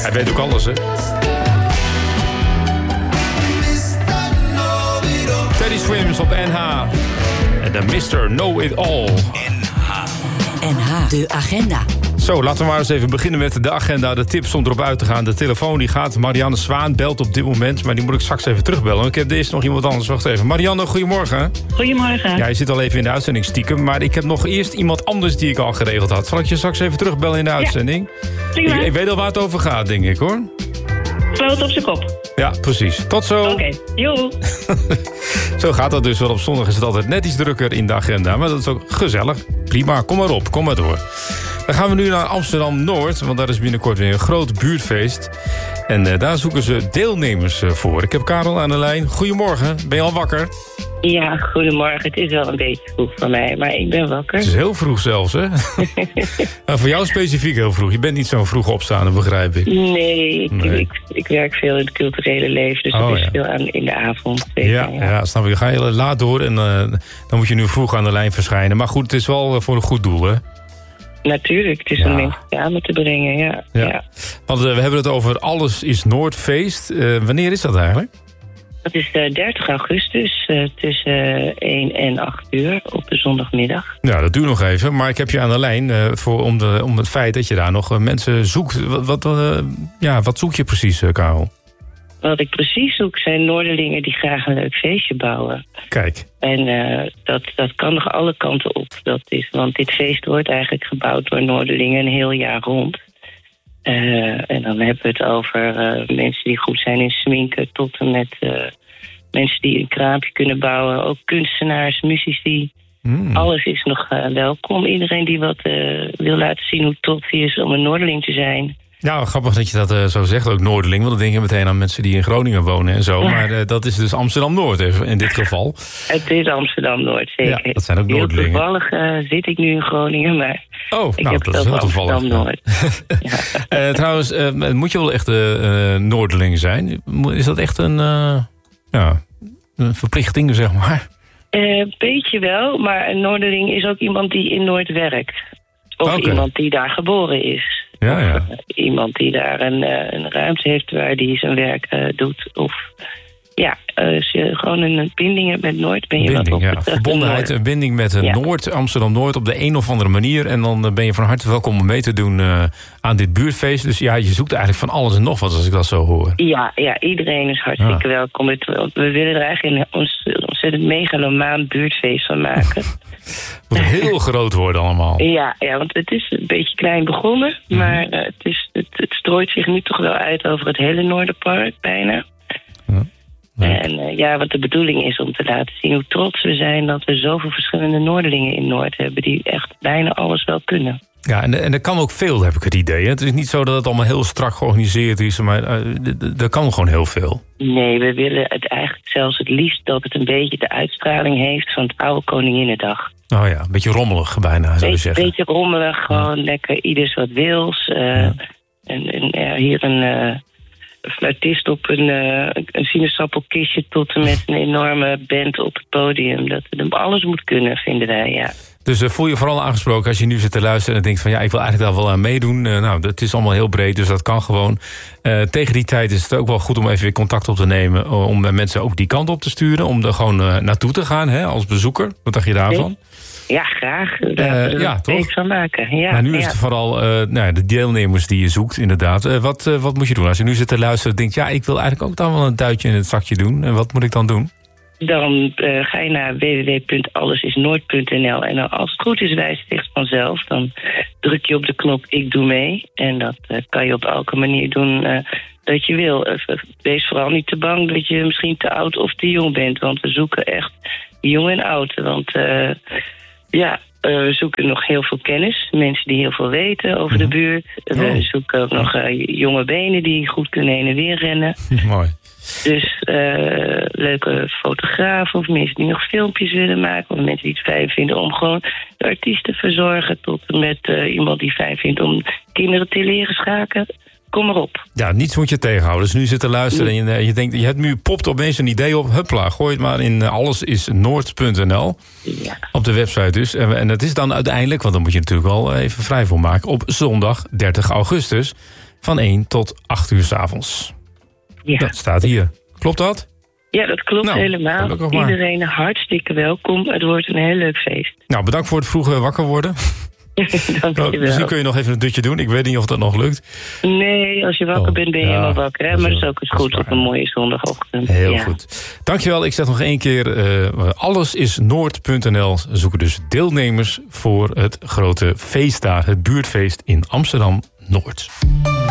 Hij weet ook alles, hè? Teddy Swims op NH. En de Mr. Know It All. NH, de agenda. Zo, laten we maar eens even beginnen met de agenda. De tips om erop uit te gaan. De telefoon die gaat. Marianne Zwaan belt op dit moment. Maar die moet ik straks even terugbellen. Ik heb eerst nog iemand anders. Wacht even. Marianne, goedemorgen. Goedemorgen. Ja, je zit al even in de uitzending stiekem. Maar ik heb nog eerst iemand anders die ik al geregeld had. Zal ik je straks even terugbellen in de uitzending? Prima. Ik weet al waar het over gaat, denk ik, hoor. Sloot op zijn kop. Ja, precies. Tot zo. Oké, joe. Zo gaat dat dus wel. Op zondag is het altijd net iets drukker in de agenda. Maar dat is ook gezellig. Prima, kom maar op. Kom maar door. Dan gaan we nu naar Amsterdam-Noord. Want daar is binnenkort weer een groot buurtfeest. En daar zoeken ze deelnemers voor. Ik heb Karel aan de lijn. Goedemorgen. Ben je al wakker? Ja, goedemorgen. Het is wel een beetje vroeg voor mij, maar ik ben wakker. Het is heel vroeg zelfs, hè? Nou, voor jou specifiek heel vroeg. Je bent niet zo'n vroeg opstaande, begrijp ik. Nee. Ik werk veel in het culturele leven, dus dat is veel aan in de avond. Ja, snap ik. Dan ga je laat door en dan moet je nu vroeg aan de lijn verschijnen. Maar goed, het is wel voor een goed doel, hè? Natuurlijk, het is om mensen samen te brengen, ja. Want we hebben het over Alles is Noordfeest. Wanneer is dat eigenlijk? Dat is 30 augustus tussen 1 en 8 uur op de zondagmiddag. Ja, dat duurt nog even. Maar ik heb je aan de lijn om het feit dat je daar nog mensen zoekt. Wat zoek je precies, Karel? Wat ik precies zoek zijn Noorderlingen die graag een leuk feestje bouwen. Kijk. En dat kan nog alle kanten op. Want dit feest wordt eigenlijk gebouwd door Noorderlingen een heel jaar rond. En dan hebben we het over mensen die goed zijn in sminken tot en met mensen die een kraampje kunnen bouwen. Ook kunstenaars, muzici. Alles is nog welkom. Iedereen die wat wil laten zien hoe trots hij is om een Noorderling te zijn. Nou, grappig dat je dat zo zegt, ook Noorderling. Want dan denk je meteen aan mensen die in Groningen wonen en zo. Maar dat is dus Amsterdam-Noord in dit geval. Het is Amsterdam-Noord, zeker. Ja, dat zijn ook Noorderlingen. Toevallig zit ik nu in Groningen, maar ik heb dat het is over heel toevallig. Amsterdam-Noord. Trouwens, moet je wel echt Noorderling zijn? Is dat echt een verplichting, zeg maar? Beetje wel, maar een Noorderling is ook iemand die in Noord werkt. Of iemand die daar geboren is. Ja. Iemand die daar een ruimte heeft waar die zijn werk doet. Of als je gewoon een binding hebt met Noord, ben je wat op betreft verbondenheid, een binding met Noord, Amsterdam-Noord op de een of andere manier. En dan ben je van harte welkom om mee te doen aan dit buurtfeest. Dus ja, je zoekt eigenlijk van alles en nog wat als ik dat zo hoor. Ja, iedereen is hartstikke welkom. We willen er eigenlijk een ontzettend megalomaan buurtfeest van maken. Het moet heel groot worden allemaal. Ja, want het is een beetje klein begonnen. Maar het strooit zich nu toch wel uit over het hele Noorderpark bijna. En wat de bedoeling is om te laten zien hoe trots we zijn dat we zoveel verschillende Noorderlingen in Noord hebben die echt bijna alles wel kunnen. Ja, en er kan ook veel, heb ik het idee. Hè? Het is niet zo dat het allemaal heel strak georganiseerd is, maar er kan gewoon heel veel. Nee, we willen het eigenlijk zelfs het liefst dat het een beetje de uitstraling heeft van het oude Koninginnedag. Oh ja, een beetje rommelig bijna, zou je zeggen. Een beetje rommelig, gewoon lekker ieders wat wils. Hier een fluitist op een sinaasappelkistje tot en met een enorme band op het podium. Dat het alles moet kunnen, vinden wij, ja. Dus voel je vooral aangesproken als je nu zit te luisteren en denkt van ik wil eigenlijk daar wel aan meedoen. Het is allemaal heel breed, dus dat kan gewoon. Tegen die tijd is het ook wel goed om even weer contact op te nemen. Om mensen ook die kant op te sturen. Om er gewoon naartoe te gaan als bezoeker. Wat dacht je daarvan? Ja, graag. Daar wil ik iets van maken. Ja, maar nu is het vooral de deelnemers die je zoekt, inderdaad. Wat moet je doen? Als je nu zit te luisteren en denkt ik wil eigenlijk ook dan wel een duitje in het zakje doen. En wat moet ik dan doen? Dan ga je naar www.allesisnoord.nl en als het goed is wijst het echt vanzelf. Dan druk je op de knop ik doe mee. En dat kan je op elke manier doen dat je wil. Wees vooral niet te bang dat je misschien te oud of te jong bent. Want we zoeken echt jong en oud. Want we zoeken nog heel veel kennis. Mensen die heel veel weten over de buurt. We zoeken ook nog jonge benen die goed kunnen heen en weer rennen. Mooi. Dus leuke fotografen of mensen die nog filmpjes willen maken. Of mensen die het fijn vinden om gewoon de artiest te verzorgen. Tot en met iemand die fijn vindt om kinderen te leren schaken. Kom maar op. Ja, niets moet je tegenhouden. Dus nu zit te luisteren en je denkt, je hebt nu popt opeens een idee op. Huppla, gooi het maar in allesisnoord.nl. Ja. Op de website dus. En dat is dan uiteindelijk, want dan moet je natuurlijk wel even vrij voor maken, op zondag 30 augustus. van 1 tot 8 uur 's avonds. Ja. Dat staat hier. Klopt dat? Ja, dat klopt Nou, helemaal. gelukkig maar. Iedereen hartstikke welkom. Het wordt een heel leuk feest. Nou, bedankt voor het vroege wakker worden. Dankjewel. Misschien kun je nog even een dutje doen. Ik weet niet of dat nog lukt. Nee, als je wakker bent, ben je helemaal wakker. Hè? dat is Maar dat is wel- ook eens dat is goed waar. op een mooie zondagochtend. Heel Ja. goed. Dankjewel. Ik zeg nog 1 keer. Allesisnoord.nl. Zoeken dus deelnemers voor het grote feest daar. Het buurtfeest in Amsterdam-Noord.